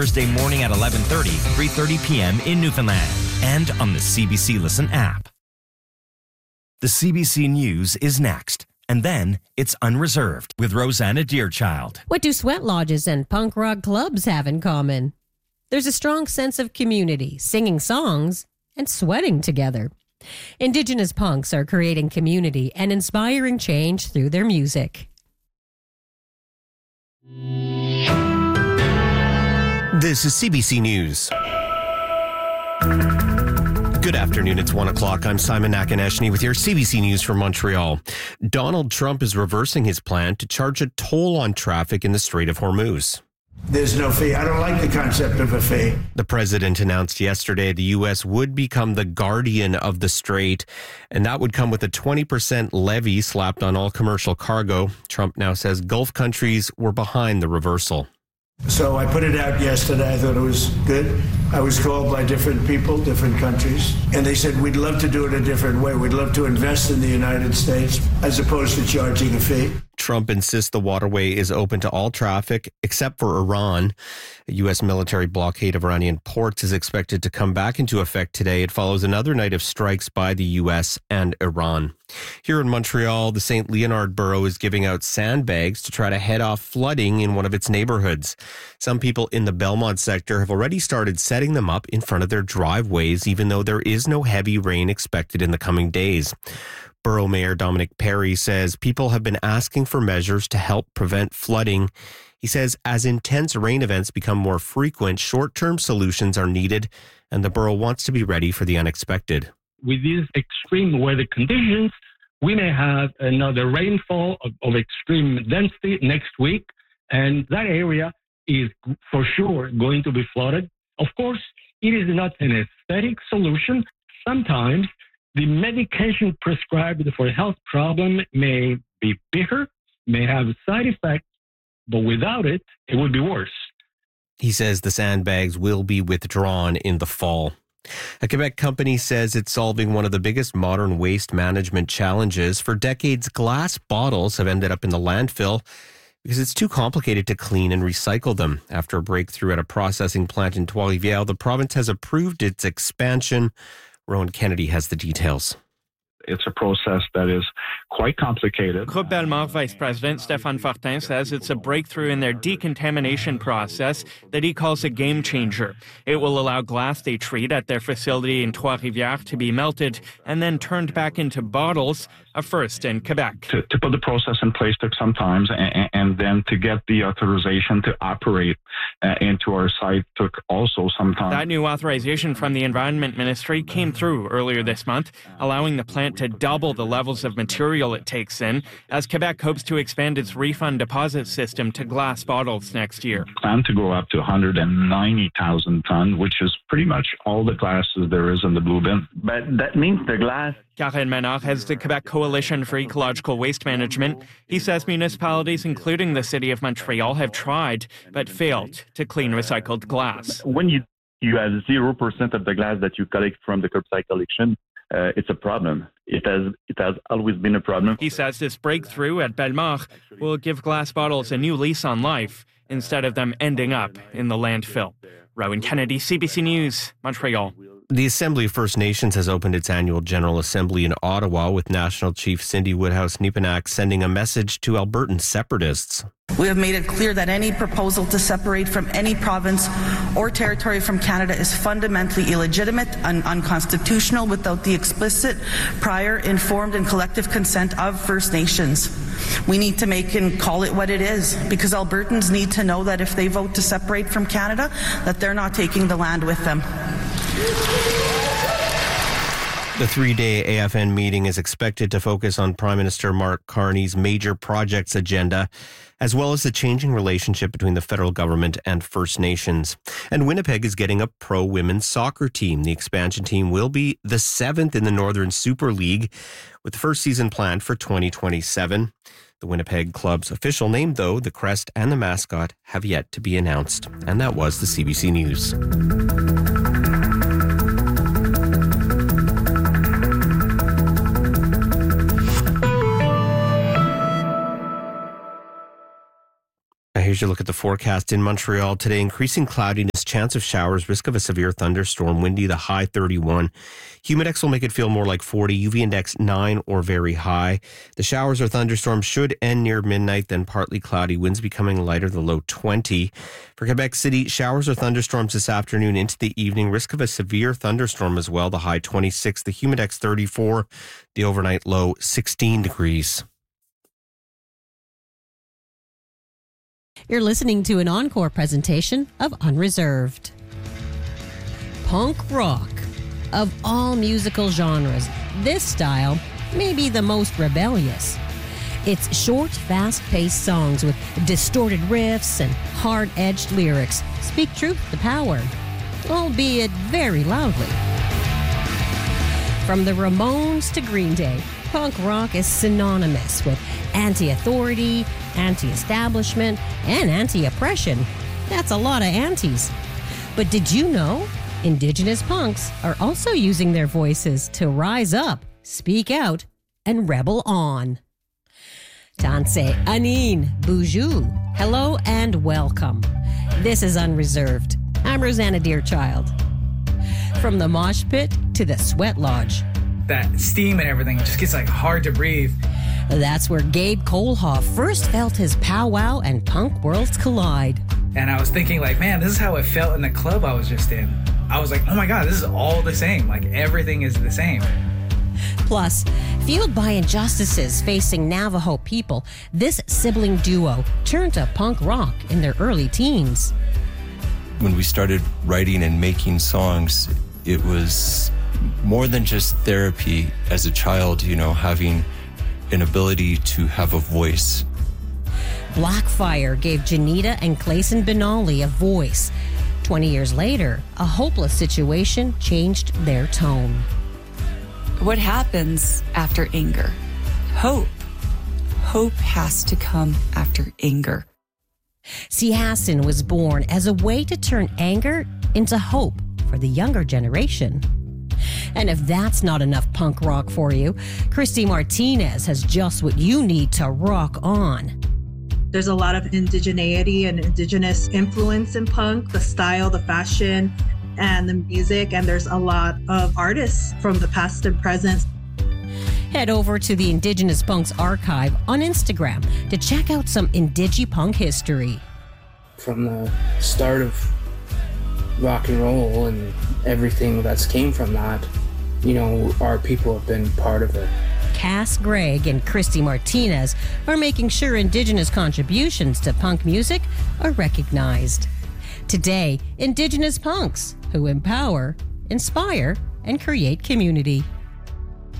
Thursday morning at 11:30, 3:30 p.m. in Newfoundland, and on the CBC Listen app. The CBC News is next, and then it's Unreserved with Rosanna Deerchild. What do sweat lodges and punk rock clubs have in common? There's a strong sense of community, singing songs, and sweating together. Indigenous punks are creating community and inspiring change through their music. This is CBC News. Good afternoon, it's 1 o'clock. I'm Simon Nakaneshny with your CBC News from Montreal. Donald Trump is reversing his plan to charge a toll on traffic in the Strait of Hormuz. There's no fee. I don't like the concept of a fee. The president announced yesterday the U.S. would become the guardian of the strait, and that would come with a 20% levy slapped on all commercial cargo. Trump now says Gulf countries were behind the reversal. So I put it out yesterday. I thought it was good. I was called by different people, different countries, and they said, we'd love to do it a different way. We'd love to invest in the United States as opposed to charging a fee. Trump insists the waterway is open to all traffic except for Iran. A U.S. military blockade of Iranian ports is expected to come back into effect today. It follows another night of strikes by the U.S. and Iran. Here in Montreal, the St. Leonard Borough is giving out sandbags to try to head off flooding in one of its neighborhoods. Some people in the Belmont sector have already started setting them up in front of their driveways, even though there is no heavy rain expected in the coming days. Borough Mayor Dominic Perry says people have been asking for measures to help prevent flooding. He says as intense rain events become more frequent, short-term solutions are needed, and the borough wants to be ready for the unexpected. With these extreme weather conditions, we may have another rainfall of extreme density next week, and that area is for sure going to be flooded. Of course, it is not an aesthetic solution. Sometimes the medication prescribed for a health problem may be bitter, may have side effects, but without it, it would be worse. He says the sandbags will be withdrawn in the fall. A Quebec company says it's solving one of the biggest modern waste management challenges. For decades, glass bottles have ended up in the landfill because it's too complicated to clean and recycle them. After a breakthrough at a processing plant in Trois-Rivières, the province has approved its expansion. Rowan Kennedy has the details. It's a process that is quite complicated. Groupe Bellemare Vice President Stéphane Fortin says it's a breakthrough in their decontamination process that he calls a game changer. It will allow glass they treat at their facility in Trois-Rivières to be melted and then turned back into bottles, a first in Quebec. To put the process in place took some time, and then to get the authorization to operate into our site took also some time. That new authorization from the Environment Ministry came through earlier this month, allowing the plant to double the levels of material it takes in, as Quebec hopes to expand its refund deposit system to glass bottles next year. Plan to go up to 190,000 tons, which is pretty much all the glasses there is in the blue bin. But that means the glass. Karen Menard heads the Quebec Coalition for Ecological Waste Management. He says municipalities, including the City of Montreal, have tried but failed to clean recycled glass. When you have 0% of the glass that you collect from the curbside collection, it's a problem. It has always been a problem. He says this breakthrough at Bellemare will give glass bottles a new lease on life instead of them ending up in the landfill. Rowan Kennedy, CBC News, Montreal. The Assembly of First Nations has opened its annual General Assembly in Ottawa, with National Chief Cindy Woodhouse-Nepenak sending a message to Albertan separatists. We have made it clear that any proposal to separate from any province or territory from Canada is fundamentally illegitimate and unconstitutional without the explicit, prior, informed and collective consent of First Nations. We need to make and call it what it is, because Albertans need to know that if they vote to separate from Canada, that they're not taking the land with them. The three-day AFN meeting is expected to focus on Prime Minister Mark Carney's major projects agenda, as well as the changing relationship between the federal government and First Nations. And Winnipeg is getting a pro-women's soccer team. The expansion team will be the 7th in the Northern Super League, with the first season planned for 2027. The Winnipeg club's official name, though, the crest and the mascot, have yet to be announced. And that was the CBC News. Here's your look at the forecast in Montreal today. Increasing cloudiness, chance of showers, risk of a severe thunderstorm, windy, the high 31. Humidex will make it feel more like 40, UV index 9 or very high. The showers or thunderstorms should end near midnight, then partly cloudy, winds becoming lighter, the low 20. For Quebec City, showers or thunderstorms this afternoon into the evening, risk of a severe thunderstorm as well, the high 26, the humidex 34, the overnight low 16 degrees. You're listening to an encore presentation of Unreserved. Punk rock. Of all musical genres, this style may be the most rebellious. It's short, fast-paced songs with distorted riffs and hard-edged lyrics speak truth to power, albeit very loudly. From the Ramones to Green Day, punk rock is synonymous with anti-authority, anti-establishment, and anti-oppression. That's a lot of antis. But did you know Indigenous punks are also using their voices to rise up, speak out, and rebel on? Tanse Anin Boujou. Hello and welcome. This is Unreserved. I'm Rosanna Deerchild. From the mosh pit to the sweat lodge. That steam and everything, it just gets like hard to breathe. That's where Gabe Kohlhoff first felt his powwow and punk worlds collide. And I was thinking like, man, this is how it felt in the club I was just in. I was like, oh my God, this is all the same. Like everything is the same. Plus, fueled by injustices facing Navajo people, this sibling duo turned to punk rock in their early teens. When we started writing and making songs, it was more than just therapy as a child, you know, having an ability to have a voice. Blackfire gave Janita and Clayson Benally a voice. 20 years later, a hopeless situation changed their tone. What happens after anger? Hope. Hope has to come after anger. Sihassin was born as a way to turn anger into hope for the younger generation. And if that's not enough punk rock for you, Christy Martinez has just what you need to rock on. There's a lot of indigeneity and indigenous influence in punk, the style, the fashion, and the music. And there's a lot of artists from the past and present. Head over to the Indigenous Punks archive on Instagram to check out some Indigi-Punk history. From the start of rock and roll and everything that's came from that, you know, our people have been part of it. Cass Gregg and Christy Martinez are making sure Indigenous contributions to punk music are recognized. Today, Indigenous punks who empower, inspire, and create community.